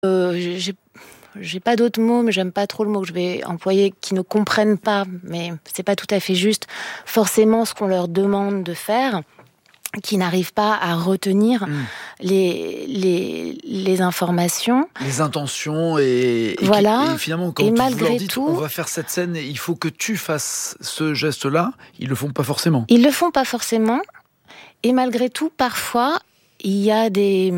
J'ai pas d'autres mots, mais j'aime pas trop le mot que je vais employer, qui ne comprennent pas, mais c'est pas tout à fait juste, forcément ce qu'on leur demande de faire, qui n'arrivent pas à retenir les informations. Les intentions et finalement, quand vous leur dites, on va faire cette scène et il faut que tu fasses ce geste-là, ils le font pas forcément. Ils le font pas forcément, et malgré tout, parfois, il y a des...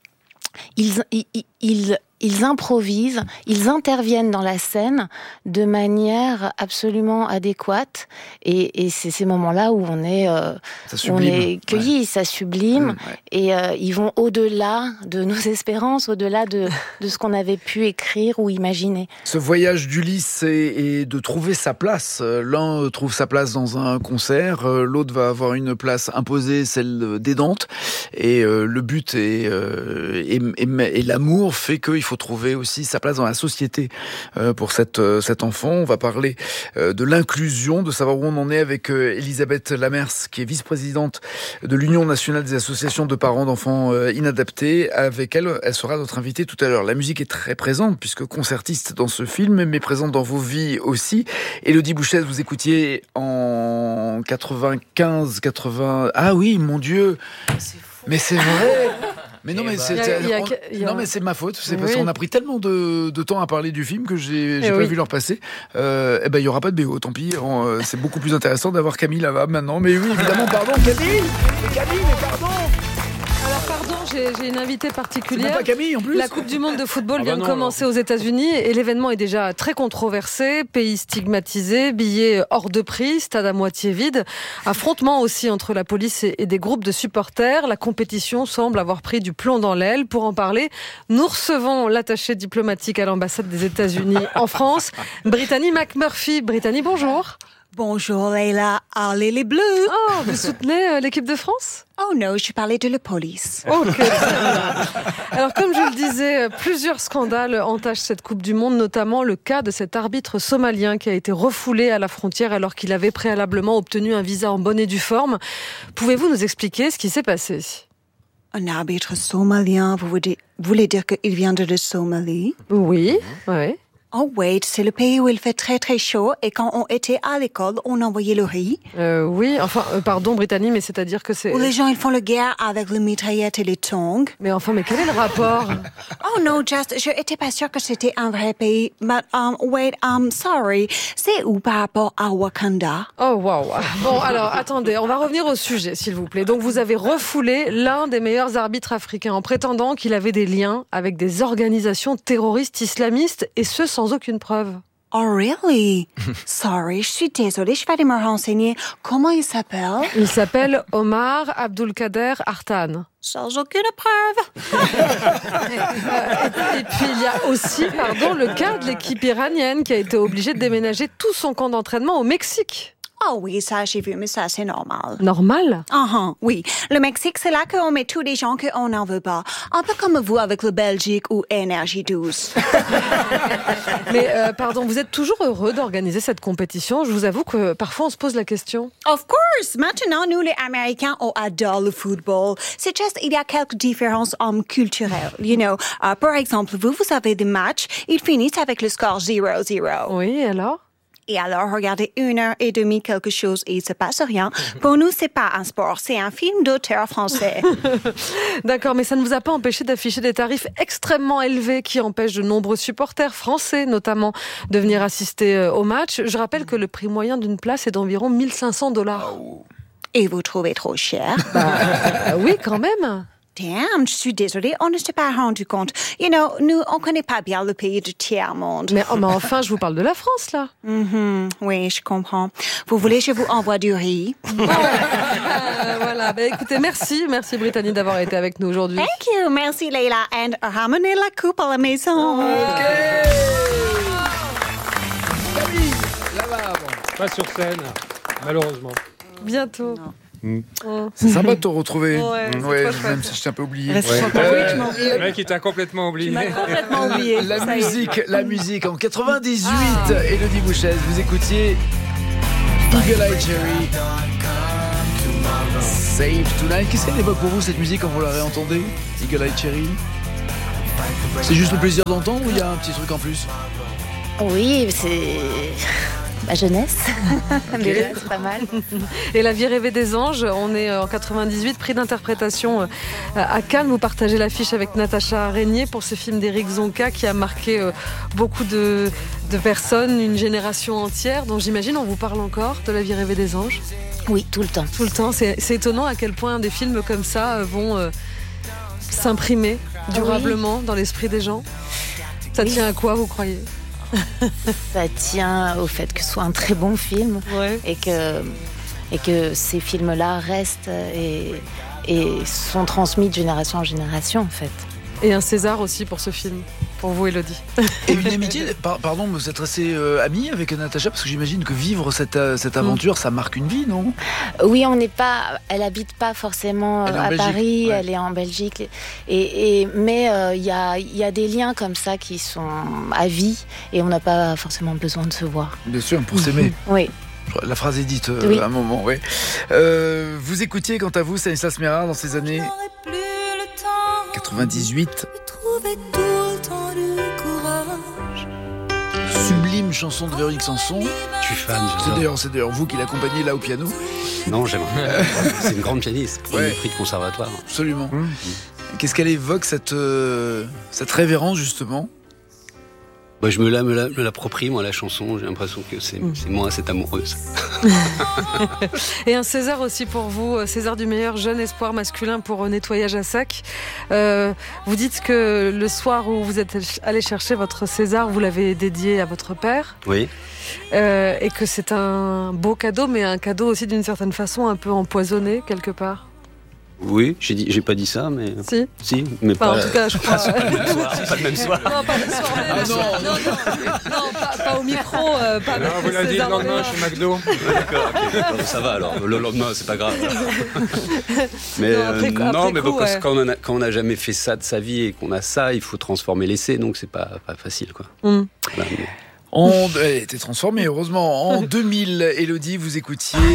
Ils improvisent, ils interviennent dans la scène de manière absolument adéquate, et c'est ces moments-là où on est cueillis, ça sublime, et ils vont au-delà de nos espérances, au-delà de ce qu'on avait pu écrire ou imaginer. Ce voyage d'Ulysse est de trouver sa place. L'un trouve sa place dans un concert, l'autre va avoir une place imposée, celle des Dantes, et le but et l'amour fait qu'il faut trouver aussi sa place dans la société pour cet enfant. On va parler de l'inclusion, de savoir où on en est avec Elisabeth Lamers, qui est vice-présidente de l'Union nationale des associations de parents d'enfants inadaptés. Avec elle sera notre invitée tout à l'heure. La musique est très présente, puisque concertiste dans ce film, mais présente dans vos vies aussi. Élodie Bouchez, vous écoutiez en 95, 80... Ah oui, mon Dieu, c'est fou. Mais c'est vrai. Mais non, mais c'est ma faute. C'est parce qu'on a pris tellement de temps à parler du film que j'ai pas vu leur passer. Il y aura pas de BO, tant pis. C'est beaucoup plus intéressant d'avoir Camille là-bas maintenant. Mais oui, évidemment, pardon, Camille. Mais pardon. Alors pardon, j'ai une invitée particulière. C'est pas Camille en plus. La Coupe du Monde de football vient de commencer aux États-Unis et l'événement est déjà très controversé. Pays stigmatisé, billets hors de prix, stade à moitié vide. Affrontement aussi entre la police et des groupes de supporters. La compétition semble avoir pris du plomb dans l'aile. Pour en parler, nous recevons l'attaché diplomatique à l'ambassade des États-Unis en France, Brittany McMurphy. Brittany, bonjour. Bonjour Leila, allez les Bleus. Oh, vous soutenez l'équipe de France ? Oh non, je parlais de la police. Ok. Alors comme je le disais, plusieurs scandales entachent cette Coupe du Monde, notamment le cas de cet arbitre somalien qui a été refoulé à la frontière alors qu'il avait préalablement obtenu un visa en bonne et due forme. Pouvez-vous nous expliquer ce qui s'est passé ? Un arbitre somalien, vous voulez dire qu'il vient de la Somalie ? Oui, oui. Oh wait, c'est le pays où il fait très très chaud et quand on était à l'école, on envoyait le riz. Oui, pardon Brittany, mais c'est-à-dire que c'est... Où les gens ils font la guerre avec les mitraillettes et les tongs. Mais quel est le rapport ? Oh non, je étais pas sûre que c'était un vrai pays. But sorry, c'est où par rapport à Wakanda ? Oh wow. Bon alors, attendez, on va revenir au sujet s'il vous plaît. Donc vous avez refoulé l'un des meilleurs arbitres africains en prétendant qu'il avait des liens avec des organisations terroristes islamistes et ce sans aucune preuve. Oh really? Sorry, je suis désolée, je vais aller me renseigner. Comment il s'appelle? Il s'appelle Omar Abdulkader Artan. Sans aucune preuve. Et puis il y a aussi, le cas de l'équipe iranienne qui a été obligée de déménager tout son camp d'entraînement au Mexique. Oh oui, ça j'ai vu, mais ça c'est normal. Normal? Oui. Le Mexique, c'est là qu'on met tous les gens qu'on n'en veut pas. Un peu comme vous avec le Belgique ou Énergie 12. Mais vous êtes toujours heureux d'organiser cette compétition? Je vous avoue que parfois on se pose la question. Of course! Maintenant, nous les Américains, on adore le football. C'est juste, il y a quelques différences culturelles. You know, par exemple, vous avez des matchs, ils finissent avec le score 0-0. Oui, alors? Et alors, regardez 1h30 quelque chose et il se passe rien. Pour nous, c'est pas un sport, c'est un film d'auteur français. D'accord, mais ça ne vous a pas empêché d'afficher des tarifs extrêmement élevés qui empêchent de nombreux supporters français, notamment, de venir assister au match. Je rappelle que le prix moyen d'une place est d'environ $1,500. Et vous trouvez trop cher? Oui, quand même. Damn, je suis désolée, on ne s'est pas rendu compte. You know, nous, on connaît pas bien le pays du tiers-monde. Mais enfin, je vous parle de la France, là. Oui, je comprends. Vous voulez que je vous envoie du riz? Voilà, écoutez, merci Brittany d'avoir été avec nous aujourd'hui. Thank you, merci Leila, and ramenez la coupe à la maison. Ok. Camille, là-bas. Pas sur scène, malheureusement. Bientôt. C'est sympa de te retrouver. Même si je t'ai un peu oublié. Le mec, il t'a complètement oublié. Complètement oublié. La musique en 98. Élodie Bouchez, vous écoutiez Eagle Eye Cherry. Save Tonight. Qu'est-ce qu'elle évoque pour vous cette musique quand vous la réentendez? Eagle Eye Cherry. C'est juste le plaisir d'entendre ou il y a un petit truc en plus? Oui, c'est ma jeunesse. Déjà, c'est pas mal. Et La vie rêvée des anges, on est en 98, prix d'interprétation à Cannes. Vous partagez l'affiche avec Natacha Régnier pour ce film d'Éric Zonka qui a marqué beaucoup de personnes, une génération entière, dont j'imagine on vous parle encore de La vie rêvée des anges. Oui, tout le temps. Tout le temps. C'est étonnant à quel point des films comme ça vont s'imprimer durablement dans l'esprit des gens. Ça tient à quoi, vous croyez? Ça tient au fait que ce soit un très bon film, ouais. et que ces films-là restent et sont transmis de génération en génération, en fait. Et un César aussi pour ce film, pour vous, Élodie. Et une amitié, pardon, vous êtes resté amie avec Natacha, parce que j'imagine que vivre cette aventure, ça marque une vie, non? Oui, elle habite pas forcément à Paris, ouais. Elle est en Belgique. Mais il y a des liens comme ça qui sont à vie, et on n'a pas forcément besoin de se voir. Bien sûr, pour s'aimer. Oui. La phrase est dite oui. À un moment, oui. Vous écoutiez, quant à vous, Stanislas Mérard dans ces années 98. Sublime chanson de Véronique Sanson. Je suis fan. C'est d'ailleurs vous qui l'accompagnez là au piano. Non, j'aime. C'est une grande pianiste. Premier prix de conservatoire. Absolument. Qu'est-ce qu'elle évoque cette révérence justement? Bah, je me l'approprie, moi, la chanson. J'ai l'impression que c'est moi, cette amoureuse. Et un César aussi pour vous, César du meilleur jeune espoir masculin pour Nettoyage à sac. Vous dites que le soir où vous êtes allé chercher votre César, vous l'avez dédié à votre père. Oui. Et que c'est un beau cadeau, mais un cadeau aussi d'une certaine façon un peu empoisonné quelque part. Oui, j'ai pas dit ça, mais... Si, mais enfin, pas... En tout cas, je crois... pas le même soir. Non, pas le soir même. Non, pas au micro. Pas non, vous l'avez dit le lendemain chez McDo. D'accord, ok. Ça va alors. Le lendemain, c'est pas grave. Mais parce que quand on n'a jamais fait ça de sa vie et qu'on a ça, il faut transformer l'essai, donc c'est pas facile, quoi. Voilà, Elle était transformée, heureusement. En 2000, Élodie, vous écoutiez